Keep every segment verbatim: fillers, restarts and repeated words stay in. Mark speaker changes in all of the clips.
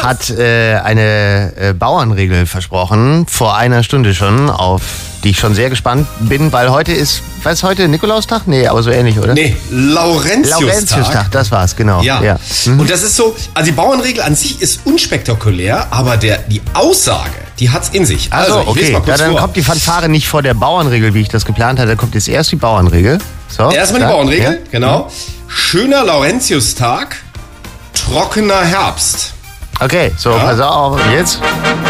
Speaker 1: hat äh, eine äh, Bauernregel versprochen, vor einer Stunde schon, auf die ich schon sehr gespannt bin, weil heute ist, was ist heute, Nikolaustag? Nee, aber so ähnlich, oder?
Speaker 2: Nee, Laurentiustag.
Speaker 1: Laurentiustag, das war's, genau.
Speaker 2: Ja,
Speaker 1: ja. Mhm.
Speaker 2: Und das ist so, also die Bauernregel an sich ist unspektakulär, aber der, die Aussage, die hat's in sich. Also,
Speaker 1: Also,
Speaker 2: ich lese
Speaker 1: okay,
Speaker 2: mal kurz
Speaker 1: ja, dann
Speaker 2: vor.
Speaker 1: kommt die Fanfare nicht vor der Bauernregel, wie ich das geplant hatte, dann kommt jetzt erst die Bauernregel. So,
Speaker 2: Erstmal die
Speaker 1: ja,
Speaker 2: Bauernregel,
Speaker 1: ja.
Speaker 2: genau. Schöner Laurentiustag, trockener Herbst.
Speaker 1: Okay, so,
Speaker 2: Ja.
Speaker 1: pass auf, jetzt.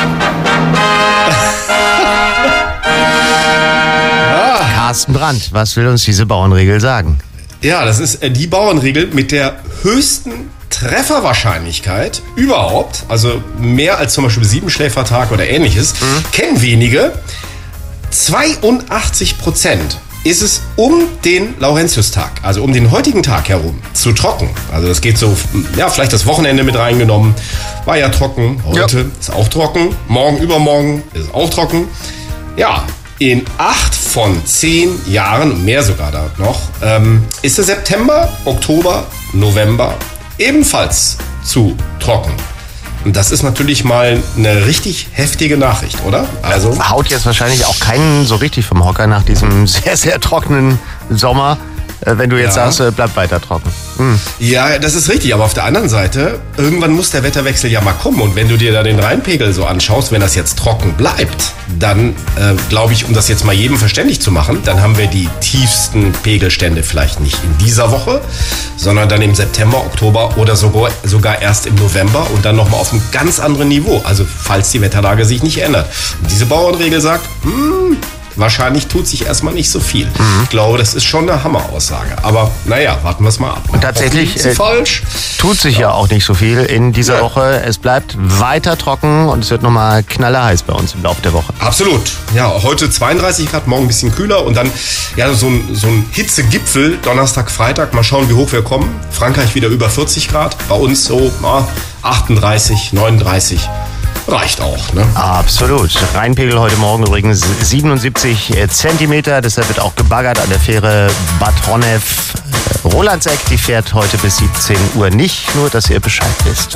Speaker 1: Carsten Brandt, was will uns diese Bauernregel sagen?
Speaker 2: Ja, das ist äh, die Bauernregel mit der höchsten Trefferwahrscheinlichkeit überhaupt. Also mehr als zum Beispiel Siebenschläfertag oder ähnliches.
Speaker 1: Mhm.
Speaker 2: Kennen wenige. zweiundachtzig Prozent ist es um den Laurentiustag, also um den heutigen Tag herum, zu trocken. Also das geht so, ja, vielleicht das Wochenende mit reingenommen. War ja trocken, heute
Speaker 1: Ja.
Speaker 2: ist auch trocken, morgen, übermorgen ist auch trocken. Ja, in acht von zehn Jahren, mehr sogar da noch, ähm, ist der September, Oktober, November ebenfalls zu trocken. Und das ist natürlich mal eine richtig heftige Nachricht, oder? Also
Speaker 1: Haut jetzt wahrscheinlich auch keinen so richtig vom Hocker nach diesem sehr, sehr trockenen Sommer, äh, wenn du jetzt
Speaker 2: Ja.
Speaker 1: sagst, äh, bleib weiter trocken.
Speaker 2: ja, das ist richtig. Aber auf der anderen Seite, irgendwann muss der Wetterwechsel ja mal kommen. Und wenn du dir da den Rheinpegel so anschaust, wenn das jetzt trocken bleibt, dann äh, glaube ich, um das jetzt mal jedem verständlich zu machen, dann haben wir die tiefsten Pegelstände vielleicht nicht in dieser Woche, sondern dann im September, Oktober oder sogar, sogar erst im November und dann nochmal auf einem ganz anderen Niveau. Also falls die Wetterlage sich nicht ändert. Und diese Bauernregel sagt, hm, wahrscheinlich tut sich erstmal nicht so viel. Ich glaube, das ist schon eine Hammeraussage. Aber naja, warten wir es mal ab.
Speaker 1: Und tatsächlich,
Speaker 2: Hoffentlich ist sie
Speaker 1: äh,
Speaker 2: falsch.
Speaker 1: Tut sich ja auch nicht so viel in dieser
Speaker 2: Ja.
Speaker 1: Woche. Es bleibt weiter trocken und es wird nochmal knallerheiß bei uns im Laufe der Woche.
Speaker 2: Absolut. Ja, heute zweiunddreißig Grad, morgen ein bisschen kühler und dann ja so ein, so ein Hitzegipfel, Donnerstag, Freitag. Mal schauen, wie hoch wir kommen. Frankreich wieder über vierzig Grad. Bei uns so na, achtunddreißig, neununddreißig. Reicht auch, ne?
Speaker 1: Absolut. Rheinpegel heute Morgen übrigens siebenundsiebzig Zentimeter. Deshalb wird auch gebaggert an der Fähre Bad Honnef. Rolandseck, die fährt heute bis siebzehn Uhr nicht. Nur, dass ihr Bescheid wisst.